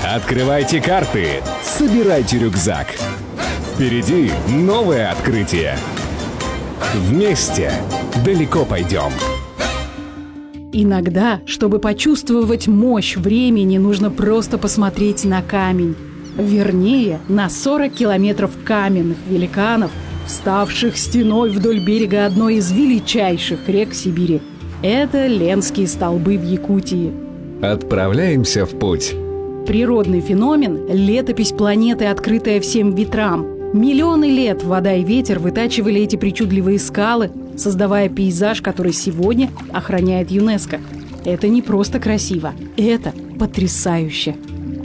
Открывайте карты, собирайте рюкзак. Впереди новое открытие. Вместе далеко пойдем. Иногда, чтобы почувствовать мощь времени, нужно просто посмотреть на камень. Вернее, на 40 километров каменных великанов, вставших стеной вдоль берега одной из величайших рек Сибири. Это Ленские столбы в Якутии. Отправляемся в путь. Природный феномен – летопись планеты, открытая всем ветрам. Миллионы лет вода и ветер вытачивали эти причудливые скалы, создавая пейзаж, который сегодня охраняет ЮНЕСКО. Это не просто красиво, это потрясающе.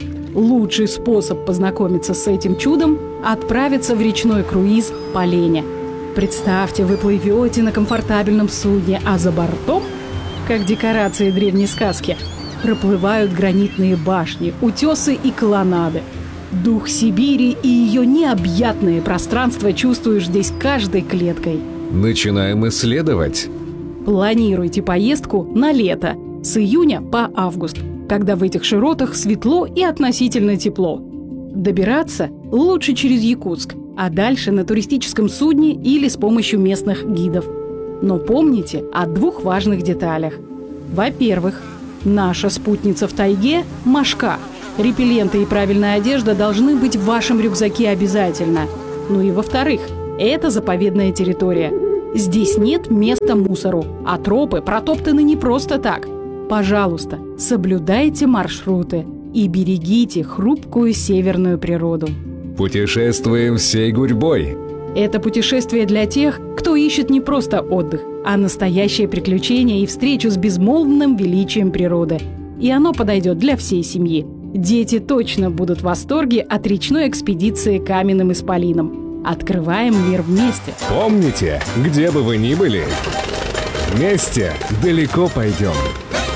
Лучший способ познакомиться с этим чудом – отправиться в речной круиз по Лене. Представьте, вы плывете на комфортабельном судне, а за бортом, как декорации древней сказки, проплывают гранитные башни, утесы и колоннады. Дух Сибири и ее необъятное пространство чувствуешь здесь каждой клеткой. Начинаем исследовать. Планируйте поездку на лето, с июня по август, когда в этих широтах светло и относительно тепло. Добираться лучше через Якутск, а дальше на туристическом судне или с помощью местных гидов. Но помните о двух важных деталях. Во-первых, наша спутница в тайге – мошка. Репелленты и правильная одежда должны быть в вашем рюкзаке обязательно. Ну и во-вторых, это заповедная территория. Здесь нет места мусору, а тропы протоптаны не просто так. Пожалуйста, соблюдайте маршруты и берегите хрупкую северную природу. Путешествуем всей гурьбой. Это путешествие для тех, кто ищет не просто отдых, а настоящее приключение и встречу с безмолвным величием природы. И оно подойдет для всей семьи. Дети точно будут в восторге от речной экспедиции каменным исполином. Открываем мир вместе. Помните, где бы вы ни были, вместе далеко пойдем.